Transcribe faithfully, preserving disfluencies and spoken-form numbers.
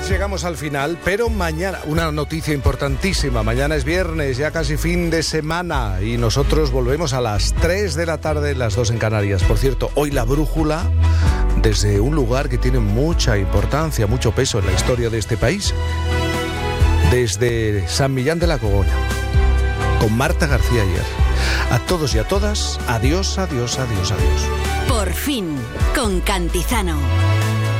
Llegamos al final, pero mañana, una noticia importantísima, mañana es viernes, ya casi fin de semana, y nosotros volvemos a las tres de la tarde, las dos en Canarias. Por cierto, hoy la brújula, desde un lugar que tiene mucha importancia, mucho peso en la historia de este país, desde San Millán de la Cogolla, con Marta García Ayer. A todos y a todas, adiós, adiós, adiós, adiós. Por fin, con Cantizano.